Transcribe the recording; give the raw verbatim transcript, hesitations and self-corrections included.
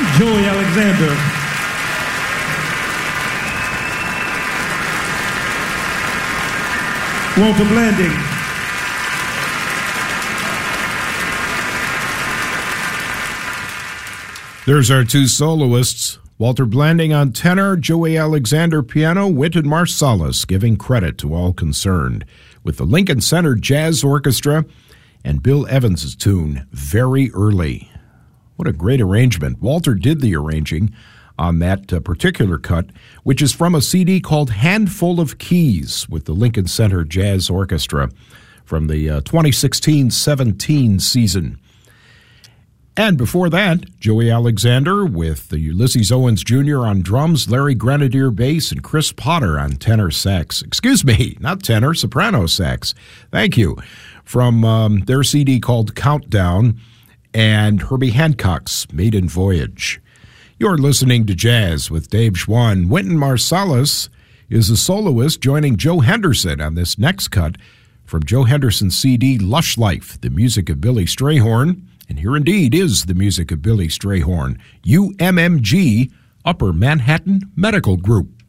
Joey Alexander. Walter Blanding. There's our two soloists, Walter Blanding on tenor, Joey Alexander piano, Wynton Marsalis giving credit to all concerned, with the Lincoln Center Jazz Orchestra and Bill Evans' tune, Very Early. What a great arrangement. Walter did the arranging on that uh, particular cut, which is from a C D called Handful of Keys with the Lincoln Center Jazz Orchestra from the uh, twenty sixteen seventeen season. And before that, Joey Alexander with the Ulysses Owens Junior on drums, Larry Grenadier bass, and Chris Potter on tenor sax. Excuse me, not tenor, soprano sax. Thank you. From um, their C D called Countdown and Herbie Hancock's Maiden Voyage. You're listening to Jazz with Dave Schwann. Wynton Marsalis is a soloist joining Joe Henderson on this next cut from Joe Henderson's C D Lush Life, the music of Billy Strayhorn. And here indeed is the music of Billy Strayhorn, U M M G, Upper Manhattan Medical Group.